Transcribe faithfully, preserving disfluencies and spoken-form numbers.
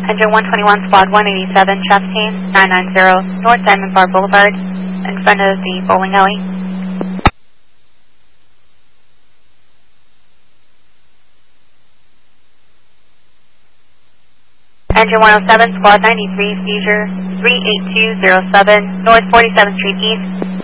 Engine one twenty-one, Squad one eighty-seven, Chastain, nine nine zero, North Diamond Bar Boulevard, in front of the bowling alley. Engine one oh seven, Squad ninety-three, Seizure, three eight two zero seven, North forty-seventh Street East.